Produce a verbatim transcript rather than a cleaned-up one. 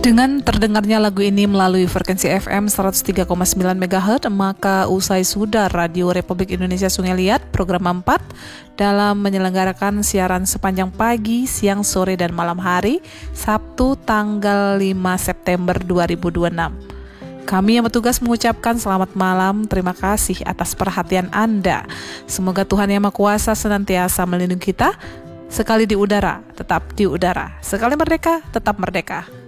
Dengan terdengarnya lagu ini melalui frekuensi F M seratus tiga koma sembilan megahertz, maka usai sudah Radio Republik Indonesia Sungai Liat program empat dalam menyelenggarakan siaran sepanjang pagi, siang, sore, dan malam hari Sabtu tanggal lima September dua ribu dua puluh enam. Kami yang bertugas mengucapkan selamat malam, terima kasih atas perhatian Anda. Semoga Tuhan Yang Maha Kuasa senantiasa melindungi kita. Sekali di udara, tetap di udara. Sekali merdeka, tetap merdeka.